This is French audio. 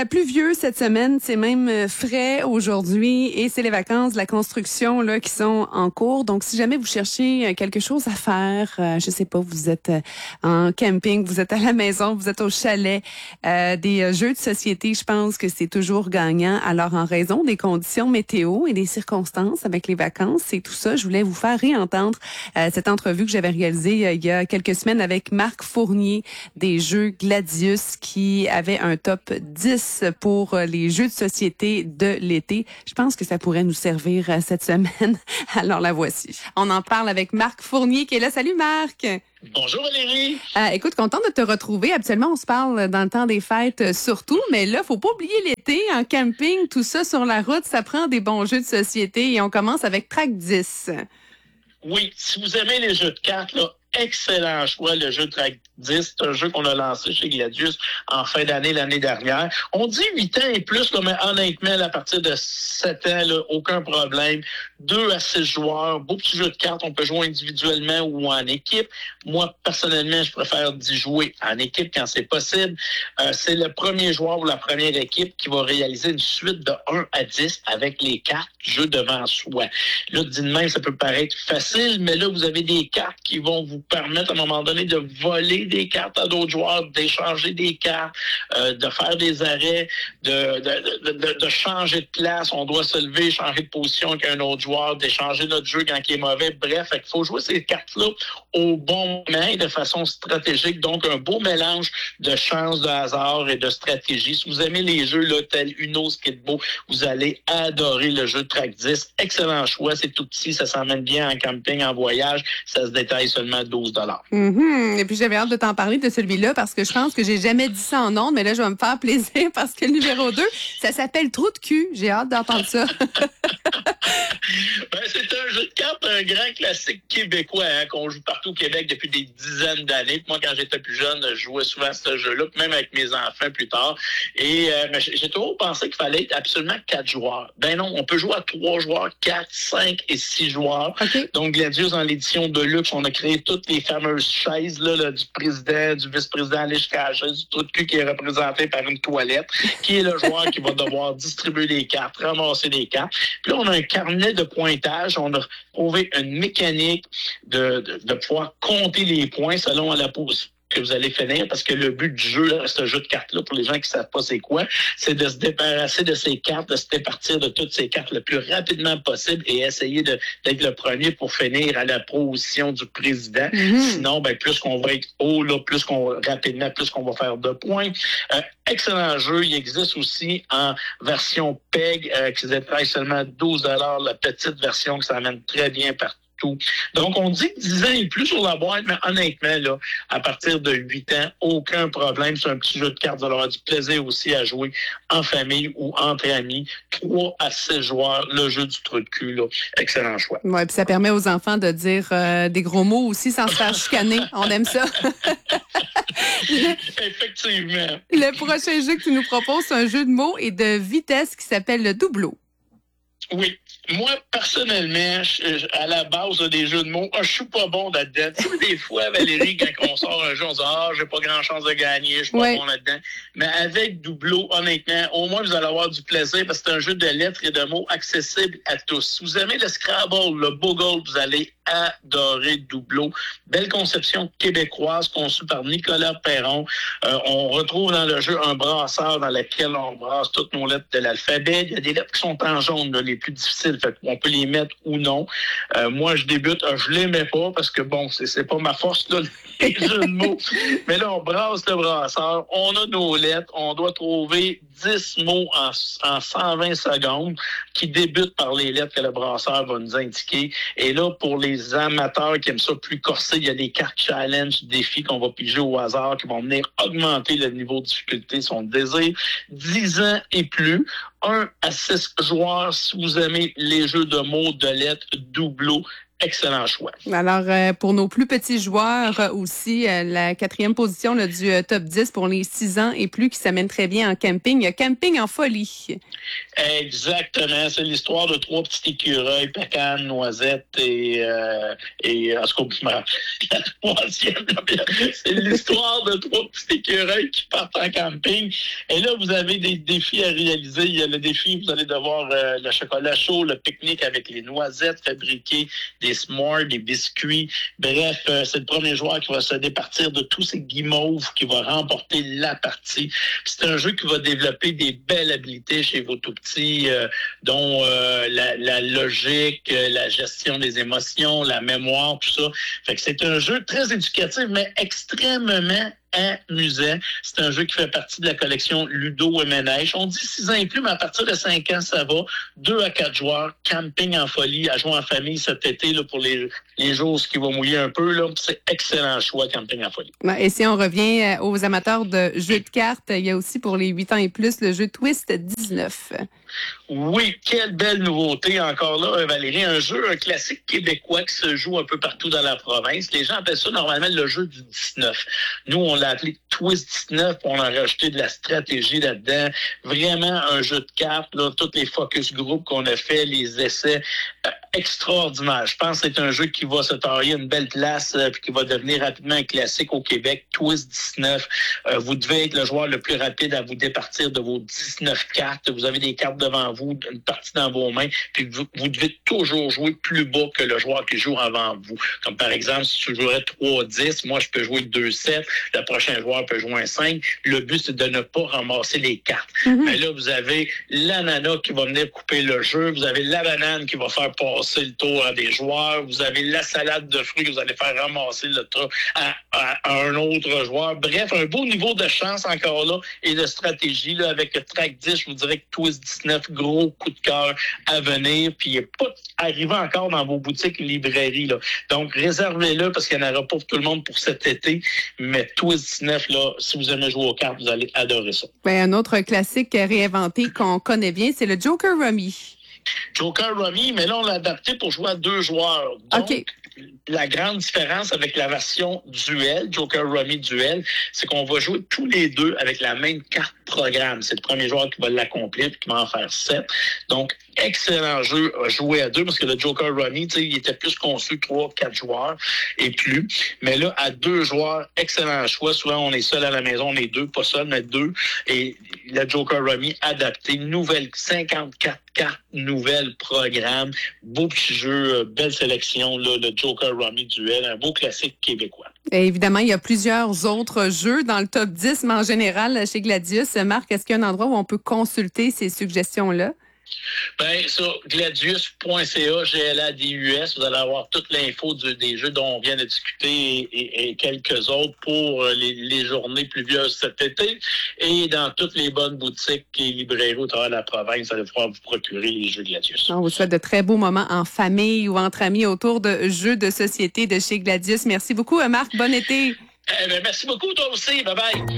pluvieux cette semaine, c'est même frais aujourd'hui et c'est les vacances de la construction là qui sont en cours. Donc, si jamais vous cherchez quelque chose à faire, je sais pas, vous êtes en camping, vous êtes à la maison, vous êtes au chalet, des jeux de société, je pense que c'est toujours gagnant. Alors, en raison des conditions météo et des circonstances avec les vacances et tout ça, je voulais vous faire réentendre cette entrevue que j'avais réalisée il y a quelques semaines avec Marc Fournier des jeux Gladius qui avait un top 10 pour les jeux de société de l'été. Je pense que ça pourrait nous servir cette semaine. Alors la voici. On en parle avec Marc Fournier qui est là. Salut Marc! Bonjour Valérie! Écoute, contente de te retrouver. Habituellement, on se parle dans le temps des fêtes surtout, mais là, faut pas oublier l'été, en camping, tout ça sur la route, ça prend des bons jeux de société et on commence avec Track 10. Oui, si vous aimez les jeux de cartes, là, excellent choix, le jeu Track 10. C'est un jeu qu'on a lancé chez Gladius en fin d'année, l'année dernière. On dit 8 ans et plus, là, mais honnêtement, là, à partir de 7 ans, là, aucun problème. 2 à 6 joueurs, beau petit jeu de cartes, on peut jouer individuellement ou en équipe. Moi, personnellement, je préfère d'y jouer en équipe quand c'est possible. C'est le premier joueur ou la première équipe qui va réaliser une suite de 1 à 10 avec les cartes du jeu devant soi. Là, dit de même, ça peut paraître facile, mais là, vous avez des cartes qui vont vous permettre à un moment donné de voler des cartes à d'autres joueurs, d'échanger des cartes, de faire des arrêts, de changer de place. On doit se lever, changer de position avec un autre joueur, d'échanger notre jeu quand il est mauvais. Bref, il faut jouer ces cartes-là au bon moment et de façon stratégique. Donc, un beau mélange de chance, de hasard et de stratégie. Si vous aimez les jeux là, tels Uno, Skidbo, vous allez adorer le jeu de Track 10. Excellent choix. C'est tout petit. Ça s'emmène bien en camping, en voyage. Ça se détaille seulement 12 $. Mm-hmm. Et puis, j'avais hâte de t'en parler de celui-là parce que je pense que j'ai jamais dit ça en ondes, mais là, je vais me faire plaisir parce que le numéro 2, ça s'appelle Trou de cul. J'ai hâte d'entendre ça. C'est un jeu de cartes, un grand classique québécois qu'on joue partout au Québec depuis des dizaines d'années. Moi, quand j'étais plus jeune, je jouais souvent à ce jeu-là, même avec mes enfants plus tard. Et j'ai toujours pensé qu'il fallait être absolument 4 joueurs. Ben non, on peut jouer à 3 joueurs, 4, 5 et 6 joueurs. Okay. Donc, Gladius, dans l'édition de luxe, on a créé toutes les fameuses chaises là, du président, du vice-président, aller jusqu'à la chaise du trou de cul qui est représenté par une toilette, qui est le joueur qui va devoir distribuer les cartes, ramasser les cartes. Puis là, on a un carnet de pointage. On a trouvé une mécanique de pouvoir compter les points selon la position que vous allez finir, parce que le but du jeu, là, ce jeu de cartes-là, pour les gens qui ne savent pas c'est quoi, c'est de se débarrasser de ces cartes, de se départir de toutes ces cartes le plus rapidement possible et essayer d'être le premier pour finir à la position du président. Mm-hmm. Sinon, ben, plus qu'on va être haut, là, plus qu'on va faire de points. Excellent jeu. Il existe aussi en version PEG qui se détaille seulement 12 $, la petite version qui s'amène très bien partout. Donc, on dit 10 ans et plus sur la boîte, mais honnêtement, là, à partir de 8 ans, aucun problème. C'est un petit jeu de cartes. Vous allez avoir du plaisir aussi à jouer en famille ou entre amis. 3 à 6 joueurs, le jeu du trou de cul, là. Excellent choix. Oui, puis ça permet aux enfants de dire des gros mots aussi sans se faire chicaner. On aime ça. Effectivement. Le prochain jeu que tu nous proposes, c'est un jeu de mots et de vitesse qui s'appelle le Doubleau. Oui. Moi, personnellement, à la base des jeux de mots, je suis pas bon là-dedans. Tu sais, des fois, Valérie, quand on sort un jeu, on se dit « j'ai pas grand chance de gagner, je suis pas bon là-dedans. » Mais avec Doubleau, honnêtement, au moins, vous allez avoir du plaisir parce que c'est un jeu de lettres et de mots accessible à tous. Si vous aimez le Scrabble, le Bogle, vous allez adorer Doubleau. Belle conception québécoise conçue par Nicolas Perron. On retrouve dans le jeu un brasseur dans lequel on brasse toutes nos lettres de l'alphabet. Il y a des lettres qui sont en jaune, là, les plus difficiles. Fait on peut les mettre ou non. Moi, je débute. Je les mets pas parce que, bon, c'est pas ma force, là, les jeux de mots. Mais là, on brasse le brasseur. On a nos lettres. On doit trouver 10 mots en 120 secondes qui débutent par les lettres que le brasseur va nous indiquer. Et là, pour les amateurs qui aiment ça plus corsé, il y a des cartes challenge, défis qu'on va piger au hasard qui vont venir augmenter le niveau de difficulté, son désir. 10 ans et plus. 1 à 6 joueurs, si vous aimez les jeux de mots, de lettres, Doubleau, excellent choix. Alors, pour nos plus petits joueurs aussi, la 4e position là, du top 10 pour les 6 ans et plus qui s'amène très bien en camping. Camping en folie. Exactement. C'est l'histoire de 3 petits écureuils, Pécan, Noisette et en tout cas, la 3e. C'est l'histoire de 3 petits écureuils qui partent en camping. Et là, vous avez des défis à réaliser. Il y a le défi, vous allez devoir le chocolat chaud, le pique-nique avec les noisettes fabriquées, des s'mores, des biscuits. Bref, c'est le premier joueur qui va se départir de tous ces guimauves qui va remporter la partie. C'est un jeu qui va développer des belles habiletés chez vos tout-petits, dont la logique, la gestion des émotions, la mémoire, tout ça. Fait que c'est un jeu très éducatif, mais extrêmement amusant. C'est un jeu qui fait partie de la collection Ludo et Ménage. On dit 6 ans et plus, mais à partir de 5 ans, ça va. 2 à 4 joueurs, camping en folie, à jouer en famille cet été là, pour les jours qui vont mouiller un peu. Là. C'est excellent choix, camping en folie. Et si on revient aux amateurs de jeux de cartes, il y a aussi pour les 8 ans et plus le jeu Twist 19. Oui, quelle belle nouveauté encore là, Valérie. Un classique québécois qui se joue un peu partout dans la province. Les gens appellent ça normalement le jeu du 19. Nous, on l'a appelé Twist 19, on a rajouté de la stratégie là-dedans. Vraiment un jeu de cartes, là, tous les focus group qu'on a fait, les essais extraordinaires. Je pense que c'est un jeu qui va se tailler une belle place puis qui va devenir rapidement un classique au Québec. Twist 19. Vous devez être le joueur le plus rapide à vous départir de vos 19 cartes. Vous avez des cartes devant vous, une partie dans vos mains, puis vous devez toujours jouer plus bas que le joueur qui joue avant vous. Comme par exemple, si tu jouerais 3-10, moi je peux jouer 2-7, le prochain joueur peut jouer un 5. Le but, c'est de ne pas ramasser les cartes. Mais là, vous avez l'ananas qui va venir couper le jeu, vous avez la banane qui va faire passer le tour à des joueurs, vous avez la salade de fruits que vous allez faire ramasser le tour à un autre joueur. Bref, un beau niveau de chance encore là et de stratégie là, avec le track 10, je vous dirais que Twist 19, gros coup de cœur à venir, puis il n'est pas arrivé encore dans vos boutiques et librairies. Là. Donc, réservez-le parce qu'il n'y en aura pas pour tout le monde pour cet été, mais Twist 19, là, si vous aimez jouer aux cartes, vous allez adorer ça. Un autre classique réinventé qu'on connaît bien, c'est le Joker Rummy. Joker Rummy, mais là, on l'a adapté pour jouer à 2 joueurs. Donc, la grande différence avec la version duel, Joker Rummy duel, c'est qu'on va jouer tous les deux avec la même carte programme. C'est le premier joueur qui va l'accomplir et qui va en faire 7. Donc, excellent jeu à jouer à 2 parce que le Joker Rummy, il était plus conçu 3-4 joueurs et plus. Mais là, à 2 joueurs, excellent choix. Souvent, on est seul à la maison, on est 2, pas seul, mais 2. Et le Joker Rummy adapté, nouvelle 54 cartes, nouvelle programme, beau petit jeu, belle sélection, là, le Joker Rummy duel, un beau classique québécois. Et évidemment, il y a plusieurs autres jeux dans le top 10, mais en général, chez Gladius, Marc, est-ce qu'il y a un endroit où on peut consulter ces suggestions-là? Ben, sur gladius.ca, GLADUS, vous allez avoir toute l'info des jeux dont on vient de discuter et quelques autres pour les journées pluvieuses cet été. Et dans toutes les bonnes boutiques et librairies au travers de la province, vous allez pouvoir vous procurer les jeux Gladius. On vous souhaite de très beaux moments en famille ou entre amis autour de jeux de société de chez Gladius. Merci beaucoup, Marc. Bon été. Merci beaucoup, toi aussi. Bye-bye.